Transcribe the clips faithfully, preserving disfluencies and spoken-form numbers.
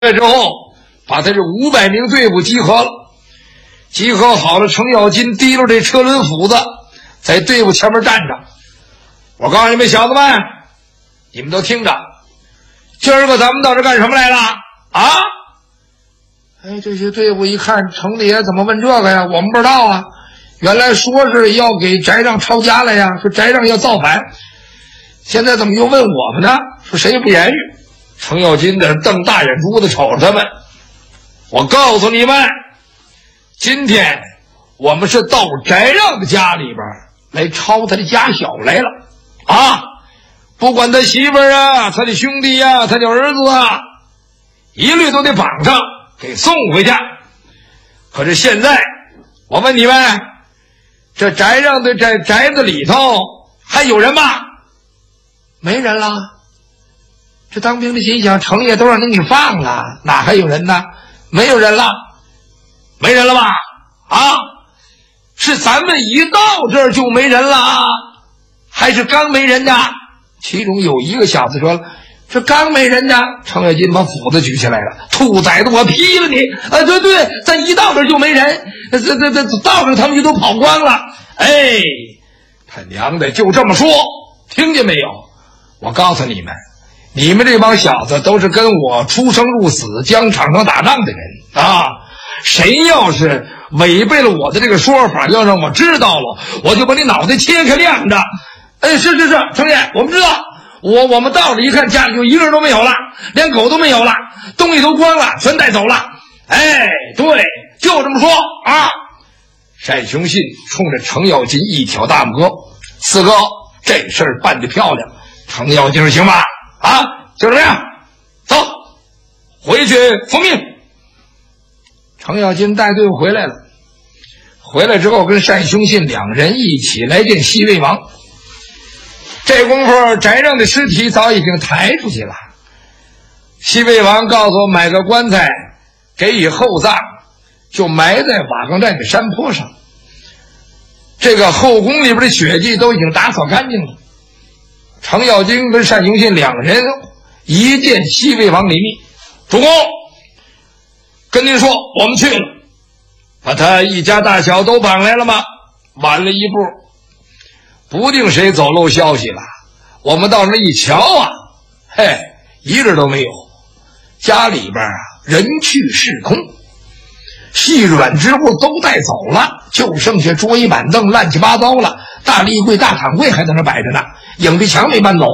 来之后，把他这五百名队伍集合了，集合好了，程咬金提溜这车轮斧子，在队伍前面站着。我告诉你们小子们，你们都听着，今儿个咱们到这干什么来了啊？哎，这些队伍一看，程大爷怎么问这个呀？我们不知道啊。原来说是要给翟让抄家来呀，说翟让要造反，现在怎么又问我们呢？说谁也不言语。程咬金在这瞪大眼珠子瞅着他们。我告诉你们，今天我们是到翟让的家里边来抄他的家小来了啊！不管他媳妇儿啊，他的兄弟啊，他的儿子啊，一律都得绑上给送回去。可是现在我问你们，这翟让的这宅子里头还有人吗？没人了。这当兵的心想，程爷都让您给放了，哪还有人呢？没有人了。没人了吧？啊，是咱们一到这儿就没人了啊，还是刚没人呢？其中有一个小子说了，这刚没人呢。程咬金把斧子举起来了，兔崽子，我劈了你啊！对对，咱一到这儿就没人，这这这到这儿他们就都跑光了。哎，他娘的，就这么说，听见没有？我告诉你们，你们这帮小子都是跟我出生入死、疆场上打仗的人啊！谁要是违背了我的这个说法，要让我知道了，我就把你脑袋切开晾着。哎，是是是，程爷，我们知道。我我们到了一看，家里就一个人都没有了，连狗都没有了，东西都光了，全带走了。哎，对，就这么说啊！单雄信冲着程咬金一挑大拇哥，四哥，这事儿办得漂亮。程咬金行吧？啊，就这么样，走，回去奉命。程咬金带队伍回来了，回来之后跟单雄信两人一起来见西魏王。这功夫，翟让的尸体早已经抬出去了。西魏王告诉我，买个棺材给予厚葬，就埋在瓦岗寨的山坡上。这个后宫里边的血迹都已经打扫干净了。程咬金跟单雄信两人一见西魏王李密，主公，跟您说，我们去了，把他一家大小都绑来了吗？晚了一步，不定谁走漏消息了。我们到那一瞧啊，嘿，一个都没有。家里边啊，人去事空，细软之物都带走了，就剩下桌椅板凳乱七八糟了。大立柜、大躺柜还在那摆着呢，影壁墙没搬走。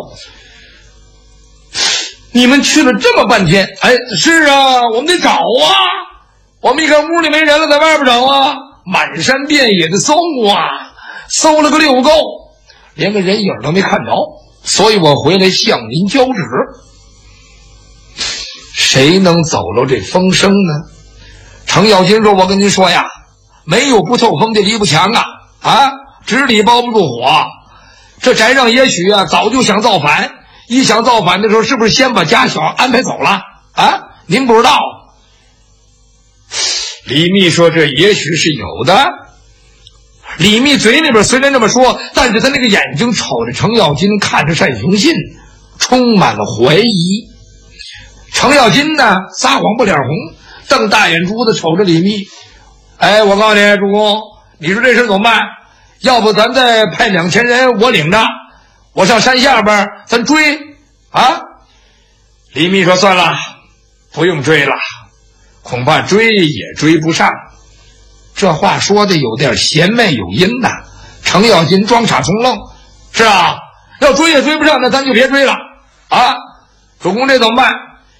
你们去了这么半天，哎，是啊，我们得找啊。我们一看屋里没人了，在外边找啊，满山遍野的搜啊，搜了个溜够，连个人影都没看着。所以我回来向您交旨，谁能走漏这风声呢？程咬金说，我跟您说呀，没有不透风的篱笆墙啊，啊，纸里包不住火。这翟让也许啊早就想造反，一想造反的时候，是不是先把家小安排走了啊？您不知道。李密说，这也许是有的。李密嘴里边虽然这么说，但是他那个眼睛瞅着程咬金，看着单雄信，充满了怀疑。程咬金呢，撒谎不脸红，瞪大眼珠子瞅着李密。哎，我告诉你，主公，你说这事怎么办？要不咱再派两千人，我领着，我上山下边咱追啊？李密说，算了，不用追了，恐怕追也追不上。这话说的有点弦外有音呐。程咬金装傻充愣，是啊，要追也追不上，那咱就别追了啊！主公，这怎么办？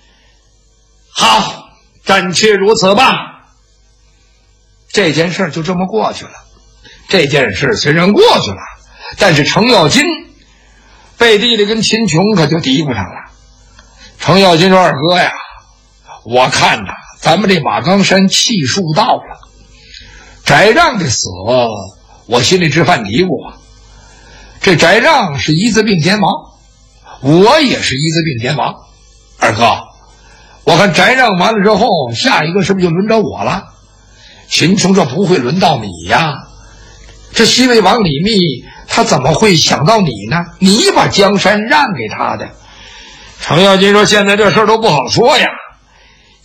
好，暂且如此吧。这件事就这么过去了。这件事虽然过去了，但是程咬金背地里跟秦琼可就嘀咕上了。程咬金说，二哥呀，我看呐，咱们这马岗山气数到了。翟让的死，我心里直犯嘀咕啊。这翟让是一字并肩亡，我也是一字并肩亡。二哥，我看翟让完了之后，下一个是不是就轮着我了？秦琼说，不会轮到你呀。这西魏王李密他怎么会想到你呢？你把江山让给他的。程咬金说，现在这事儿都不好说呀。